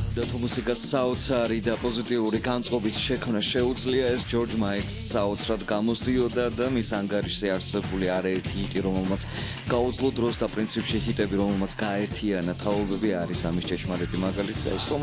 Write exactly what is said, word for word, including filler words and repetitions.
და თუ მუსიკას საოცარი და პოზიტიური განწყობით შექმნა შეუძლია, ეს ჯორჯ მაიკს საოცრად გამოსდიოდა და მის ანგარიშზე არსებული არაერთი ჰიტი, რომელმაც გაუძლო დროს და პრინციპში ჰიტები, რომელმაც გაერთიანა თაობები არის ამის ჭეშმარიტი მაგალითი და